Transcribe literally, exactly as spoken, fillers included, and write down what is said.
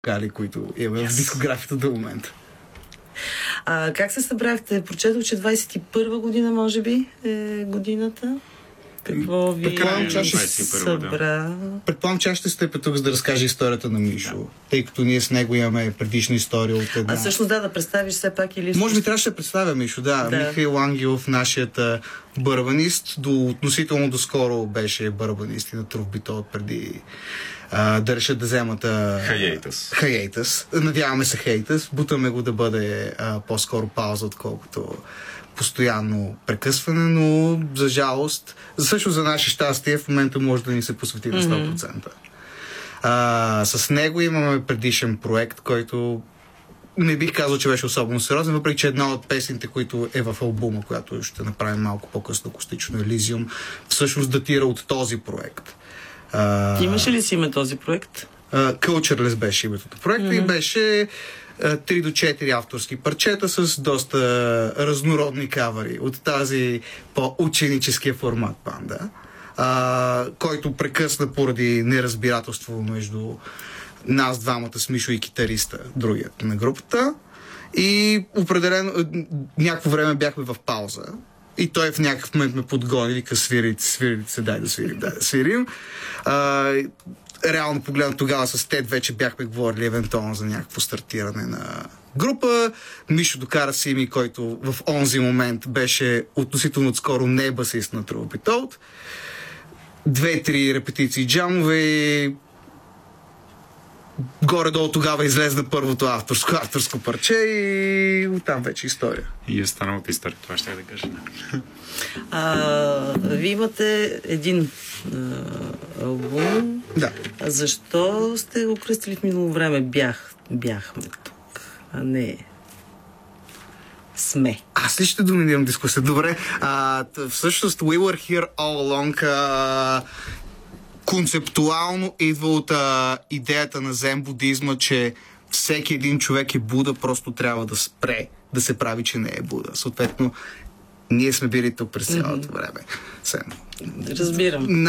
вокали, които имаме yes. в дискографията до момента. А как се събрахте? Прочетох, че двайсет и първа година, може би, е годината. Какво ви събра? Предполагам, че аз ще стъпя тук, за да разкажа историята на Мишо, да. Тъй като ние с него имаме предишна история от една... А всъщност да, да представиш все пак или... Може би трябваше да представя Мишо, да. да. Михаил Ангелов, нашият бърбанист, до относително доскоро беше бърбанист и на Трув Битол преди а, да решат да вземат Хейтъс. Хейтъс. Надяваме се Хейтъс. Бутаме го да бъде а, по-скоро пауза, отколкото постоянно прекъсване, но за жалост, също за наше щастие, в момента може да ни се посвети на сто процента. Mm-hmm. А, с него имаме предишен проект, който не бих казал, че беше особено сериозен, въпреки че една от песните, които е в албума, която ще направим малко по-късно, акустично Елизиум, всъщност датира от този проект. А, Имаше ли си име този проект? Uh, Cultureless беше името на проекта mm-hmm. и беше три до четири авторски парчета с доста разнородни кавари от тази по-ученическия формат банда, uh, който прекъсна поради неразбирателство между нас двамата с Мишо и китариста, другият на групата. И определено някакво време бяхме в пауза. И той в някакъв момент ме подгони, вика, свирите, свирите се, дай да свирим, дай да свирим. Uh, Реално погледно тогава с Тед вече бяхме говорили евентуално за някакво стартиране на група. Мишо докара Сими, който в онзи момент беше относително отскоро не басист на Трув Битол. Две-три репетиции джамове. Горе-долу тогава излезна първото авторско, авторско парче и оттам вече история. И е станало пистър, това ще я да кажа. А, вие имате един а, албум. Да. А защо сте го кръстили в минало време? Бях, бяхме тук, а не сме. Аз ли ще доминирам дискусия? Добре. А, всъщност We Were Here All Along а, концептуално идва от а, идеята на зен будизма, че всеки един човек е Буда, просто трябва да спре да се прави, че не е Буда. Съответно, ние сме били тук през цялото mm-hmm. време. Сем. Разбирам.